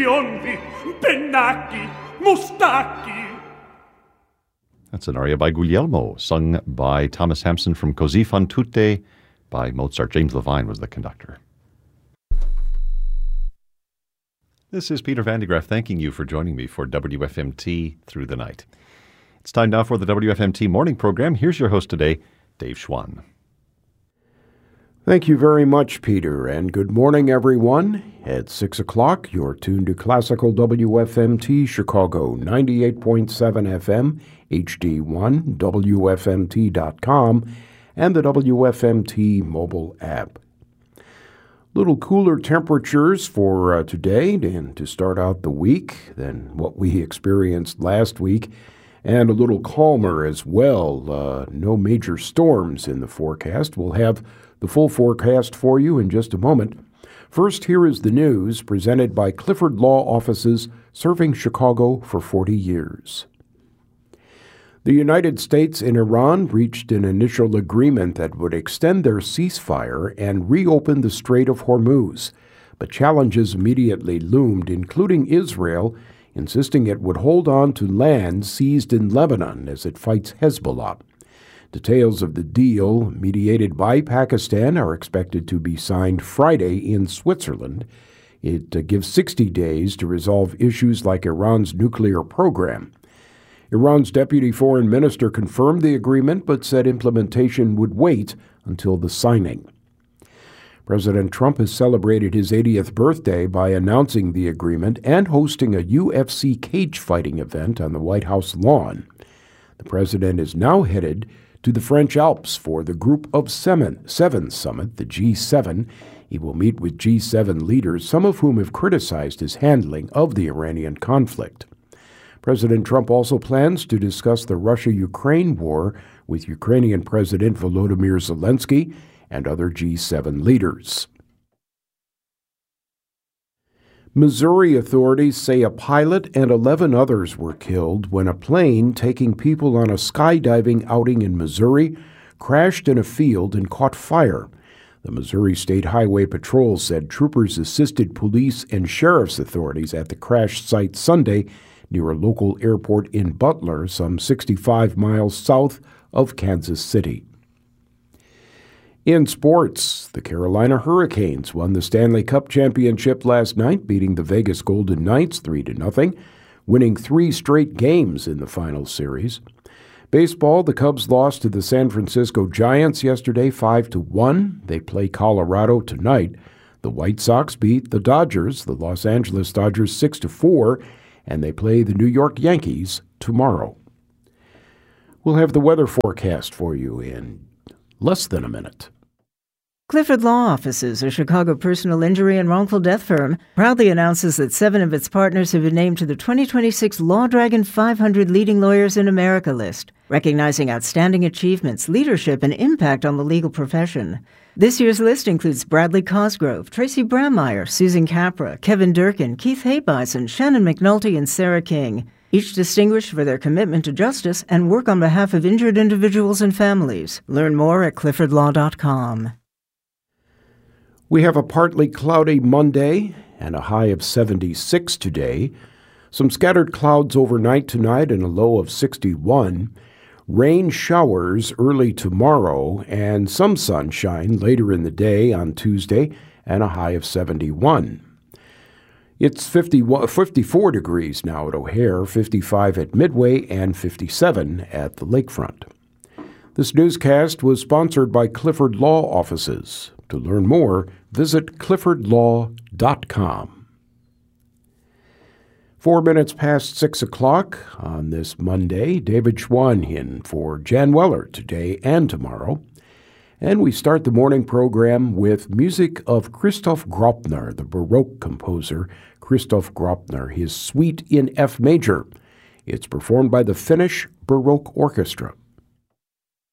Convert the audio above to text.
biondi, pennacchi, mustacchi. That's an aria by Guglielmo, sung by Thomas Hampson from Così fan tutte by Mozart. James Levine was the conductor. This is Peter Van de Graaff thanking you for joining me for WFMT Through the Night. It's time now for the WFMT morning program. Here's your host today, Dave Schwann. Thank you very much, Peter, and good morning, everyone. At 6 o'clock, you're tuned to Classical WFMT Chicago, 98.7 FM, HD1, WFMT.com, and the WFMT mobile app. Little cooler temperatures for today and to start out the week than what we experienced last week, and a little calmer as well. No major storms in the forecast. We'll have the full forecast for you in just a moment. First, here is the news presented by Clifford Law Offices, serving Chicago for 40 years. The United States and Iran reached an initial agreement that would extend their ceasefire and reopen the Strait of Hormuz, but challenges immediately loomed, including Israel, insisting it would hold on to land seized in Lebanon as it fights Hezbollah. Details of the deal, mediated by Pakistan, are expected to be signed Friday in Switzerland. It gives 60 days to resolve issues like Iran's nuclear program. Iran's deputy foreign minister confirmed the agreement but said implementation would wait until the signing. President Trump has celebrated his 80th birthday by announcing the agreement and hosting a UFC cage fighting event on the White House lawn. The president is now headed to the French Alps for the Group of Seven Summit, the G7. He will meet with G7 leaders, some of whom have criticized his handling of the Iranian conflict. President Trump also plans to discuss the Russia-Ukraine war with Ukrainian President Volodymyr Zelensky and other G7 leaders. Missouri authorities say a pilot and 11 others were killed when a plane taking people on a skydiving outing in Missouri crashed in a field and caught fire. The Missouri State Highway Patrol said troopers assisted police and sheriff's authorities at the crash site Sunday near a local airport in Butler, some 65 miles south of Kansas City. In sports, the Carolina Hurricanes won the Stanley Cup championship last night, beating the Vegas Golden Knights 3-0, winning 3 straight games in the final series. Baseball, the Cubs lost to the San Francisco Giants yesterday 5-1. They play Colorado tonight. The White Sox beat the Dodgers, the Los Angeles Dodgers, 6-4, and they play the New York Yankees tomorrow. We'll have the weather forecast for you in less than a minute. Clifford Law Offices, a Chicago personal injury and wrongful death firm, proudly announces that 7 of its partners have been named to the 2026 Law Dragon 500 Leading Lawyers in America list, recognizing outstanding achievements, leadership, and impact on the legal profession. This year's list includes Bradley Cosgrove, Tracy Brammeyer, Susan Capra, Kevin Durkin, Keith Haybison, Shannon McNulty, and Sarah King, each distinguished for their commitment to justice and work on behalf of injured individuals and families. Learn more at cliffordlaw.com. We have a partly cloudy Monday and a high of 76 today. Some scattered clouds overnight tonight and a low of 61. Rain showers early tomorrow and some sunshine later in the day on Tuesday and a high of 71. It's 54 degrees now at O'Hare, 55 at Midway, and 57 at the lakefront. This newscast was sponsored by Clifford Law Offices. To learn more, visit cliffordlaw.com. 4 minutes past 6 o'clock on this Monday, David Schwann in for Jan Weller today and tomorrow. And we start the morning program with music of Christoph Graupner, the Baroque composer Christoph Graupner, his Suite in F major. It's performed by the Finnish Baroque Orchestra.